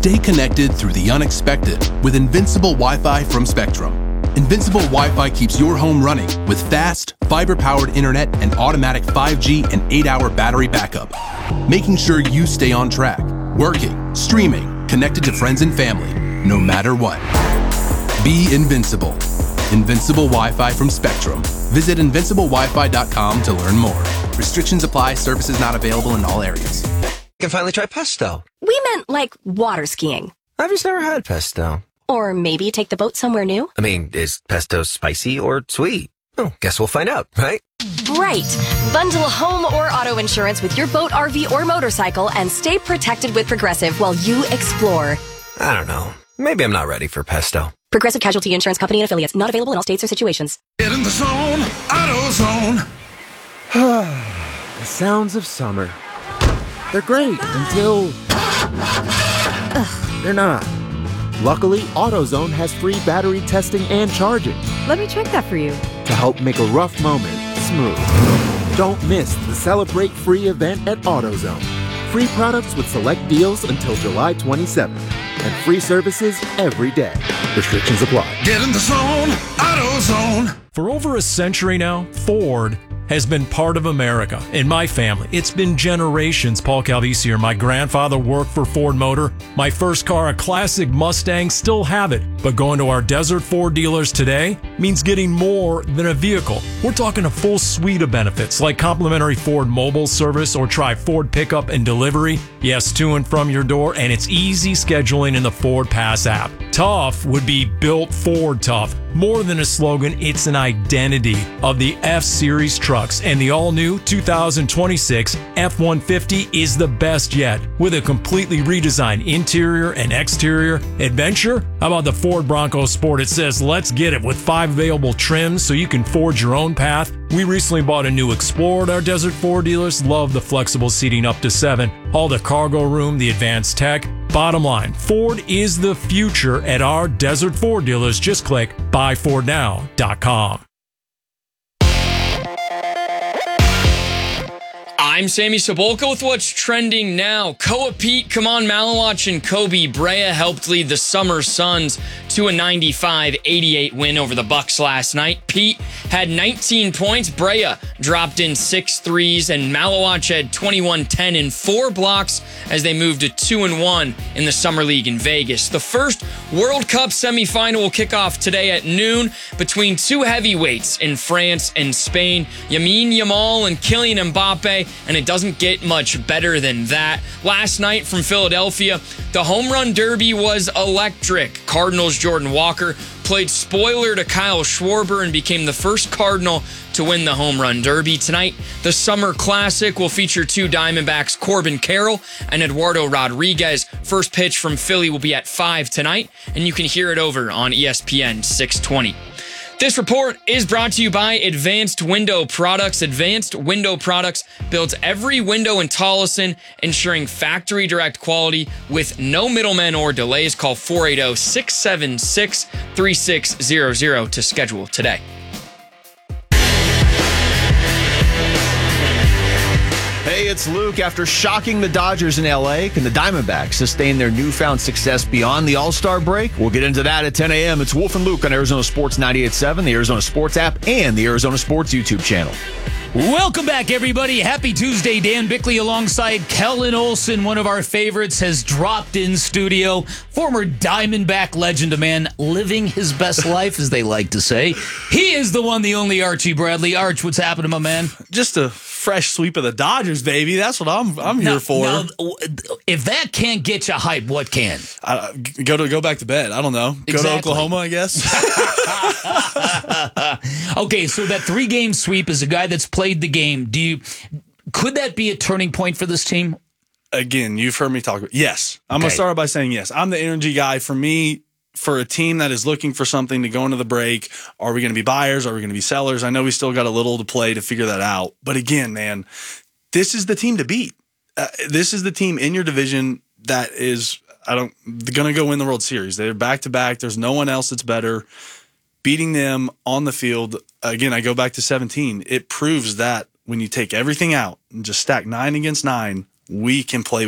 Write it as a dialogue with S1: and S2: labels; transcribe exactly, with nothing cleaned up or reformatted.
S1: Stay connected through the unexpected with Invincible Wi-Fi from Spectrum. Invincible Wi-Fi keeps your home running with fast, fiber-powered internet and automatic five G and eight hour battery backup, making sure you stay on track, working, streaming, connected to friends and family, no matter what. Be invincible. Invincible Wi-Fi from Spectrum. Visit invincible wi fi dot com to learn more. Restrictions apply. Services not available in all areas.
S2: You can finally try pesto.
S3: We meant like water skiing.
S2: I've just never had pesto.
S3: Or maybe take the boat somewhere new?
S2: I mean, is pesto spicy or sweet? Oh, guess we'll find out, right?
S3: Right. Bundle home or auto insurance with your boat, R V, or motorcycle and stay protected with Progressive while you explore.
S2: I don't know. Maybe I'm not ready for pesto.
S3: Progressive Casualty Insurance Company and Affiliates. Not available in all states or situations.
S4: Get in the zone. AutoZone.
S5: The sounds of summer. They're great until... Ugh, they're not. Luckily, AutoZone has free battery testing and charging
S6: Let me check that for you.
S5: to help make a rough moment smooth. Don't miss the Celebrate Free event at AutoZone. Free products with select deals until July twenty-seventh. And free services every day. Restrictions apply.
S4: Get in the zone. AutoZone.
S7: For over a century now, Ford has been part of America. In my family, it's been generations. Paul Calvisi here. My grandfather worked for Ford Motor. My first car, a classic Mustang, still have it. But going to our Desert Ford dealers today means getting more than a vehicle. We're talking a full suite of benefits like complimentary Ford mobile service or try Ford pickup and delivery. Yes, to and from your door, and it's easy scheduling in the Ford Pass app. Tough would be built Ford tough. More than a slogan, it's an identity of the F-Series trucks, and the all-new two thousand twenty-six F one fifty is the best yet. With a completely redesigned interior and exterior adventure, how about the Ford Bronco Sport? It says, let's get it, with five available trims so you can forge your own path. We recently bought a new Explorer at our Desert Ford dealers. Love the flexible seating up to seven. All the cargo room, the advanced tech. Bottom line, Ford is the future at our Desert Ford dealers. Just click buy ford now dot com.
S8: I'm Sammy Sabolka with what's trending now. Koa Pete, Kaman Malawach, and Kobe Brea helped lead the Summer Suns to a ninety-five eighty-eight win over the Bucks last night. Pete had nineteen points. Brea dropped in six threes, and Malawach had twenty-one, ten, and four blocks as they moved to two and one in the Summer League in Vegas. The first World Cup semifinal will kick off today at noon between two heavyweights in France and Spain, Lamine Yamal and Kylian Mbappe, and it doesn't get much better than that. Last night from Philadelphia, the home run derby was electric. Cardinals' Jordan Walker played spoiler to Kyle Schwarber and became the first Cardinal to win the home run derby. Tonight, the Summer Classic will feature two Diamondbacks, Corbin Carroll and Eduardo Rodriguez. First pitch from Philly will be at five tonight, and you can hear it over on E S P N six twenty. This report is brought to you by Advanced Window Products. Advanced Window Products builds every window in Tolleson, ensuring factory direct quality with no middlemen or delays. Call four eight zero, six seven six, three six zero zero to schedule today.
S9: Hey, it's Luke. After shocking the Dodgers in L A, can the Diamondbacks sustain their newfound success beyond the All-Star break? We'll get into that at ten a.m. It's Wolf and Luke on Arizona Sports ninety-eight point seven, the Arizona Sports app, and the Arizona Sports YouTube channel.
S10: Welcome back, everybody. Happy Tuesday. Dan Bickley alongside Kellen Olson, one of our favorites, has dropped in studio. Former Diamondback legend, a man living his best life, as they like to say. He is the one, the only Archie Bradley. Arch, what's happening, my man?
S11: Just a fresh sweep of the Dodgers, baby. That's what I'm I'm
S10: now,
S11: here for.
S10: Now, if that can't get you hype, what can?
S11: Uh, go to go back to bed. I don't know. Go
S10: Exactly.
S11: to Oklahoma, I guess.
S10: Okay, so that three-game sweep is a guy that's played the game. Do you? Could that be a turning point for this team?
S11: Again, you've heard me talk about yes. I'm
S10: Okay.
S11: going to start by saying yes. I'm the energy guy. For me, for a team that is looking for something to go into the break, are we going to be buyers? Are we going to be sellers? I know we still got a little to play to figure that out. But again, man, this is the team to beat. Uh, this is the team in your division that is, I don't, going to go win the World Series. They're back to back. There's no one else that's better. Beating them on the field, again, I go back to seventeen. It proves that when you take everything out and just stack nine against nine, we can play